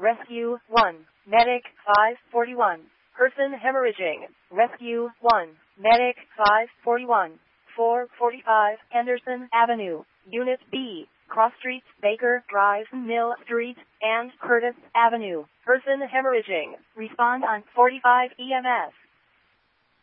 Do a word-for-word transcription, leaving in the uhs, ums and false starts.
Rescue one. Medic five forty-one. Person hemorrhaging. Rescue one. Medic five forty-one. four forty-five Henderson Avenue. Unit B. Cross Street, Baker Drive, Mill Street, and Curtis Avenue. Person hemorrhaging. Respond on forty-five E M S.